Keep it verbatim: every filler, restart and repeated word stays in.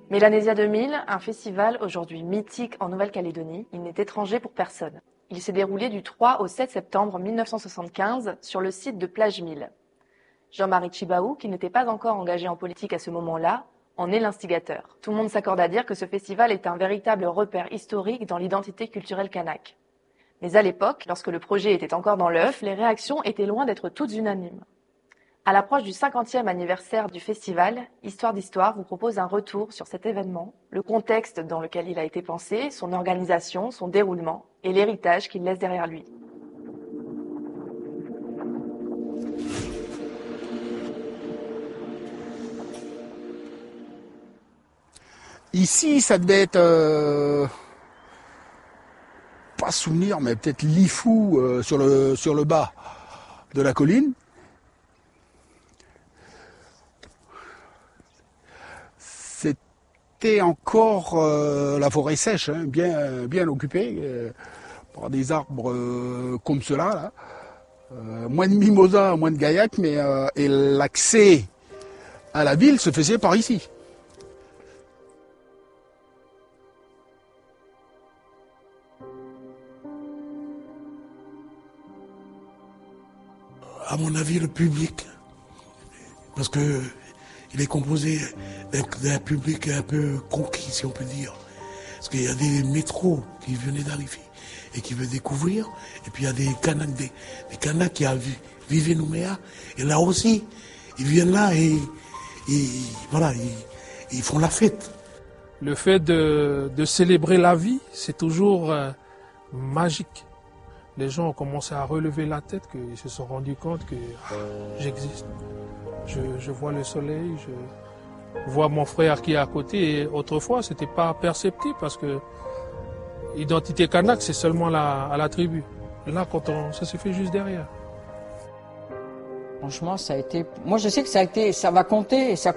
Mélanésia deux mille, un festival aujourd'hui mythique en Nouvelle-Calédonie, il n'est étranger pour personne. Il s'est déroulé du trois au sept septembre mille neuf cent soixante-quinze sur le site de Plage Mille. Jean-Marie Tjibaou, qui n'était pas encore engagé en politique à ce moment-là, en est l'instigateur. Tout le monde s'accorde à dire que ce festival est un véritable repère historique dans l'identité culturelle kanak. Mais à l'époque, lorsque le projet était encore dans l'œuf, les réactions étaient loin d'être toutes unanimes. À l'approche du cinquantième anniversaire du festival, Histoire d'Histoire vous propose un retour sur cet événement, le contexte dans lequel il a été pensé, son organisation, son déroulement et l'héritage qu'il laisse derrière lui. Ici, ça devait être, euh, pas souvenir, mais peut-être Lifou euh, sur, le, sur le bas de la colline. C'était encore euh, la forêt sèche, hein, bien, bien occupée euh, par des arbres euh, comme ceux-là. Là. Euh, moins de mimosa, moins de gaillac, mais euh, et l'accès à la ville se faisait par ici. À mon avis, le public, parce que il est composé d'un public un peu conquis, si on peut dire. Parce qu'il y a des métros qui venaient d'arriver et qui veulent découvrir, et puis il y a des Kanaks, des, des Kanaks qui vivaient Nouméa, et là aussi, ils viennent là et, et voilà, ils, ils font la fête. Le fait de, de célébrer la vie, c'est toujours euh, magique. Les gens ont commencé à relever la tête, qu'ils se sont rendus compte que ah, j'existe. Je, je vois le soleil, je vois mon frère qui est à côté. Et autrefois, c'était pas perceptible parce que l'identité kanak, c'est seulement la, à la tribu. Là, quand on, ça se fait juste derrière. Franchement, ça a été. Moi, je sais que ça a été, ça va compter et ça